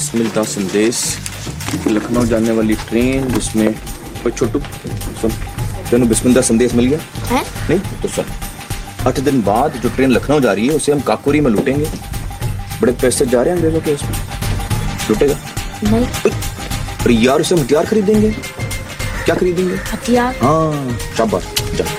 बिस्मिल्लाह संदेश, लखनऊ जाने वाली ट्रेन जिसमें कोई छोटू सुन, तेनू बिस्मिल्लाह संदेश मिल गया है? नहीं तो सुन, 8 दिन बाद जो ट्रेन लखनऊ जा रही है उसे हम काकोरी में लूटेंगे। बड़े पैसे जा रहे हैं अंग्रेजों के इसमें, लूटेगा नहीं। अरे यार उसे हम हथियार खरीदेंगे। क्या खरीदेंगे? हथियार। हाँ शाबाश, जा।